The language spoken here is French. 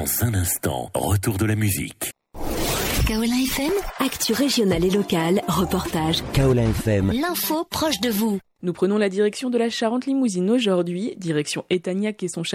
Dans un instant, retour de la musique. Kaolin FM, Actu régionale et locale, reportage. Kaolin FM. l'info proche de vous. Nous prenons la direction de la Charente-Limousine aujourd'hui, direction Etagnac et son château.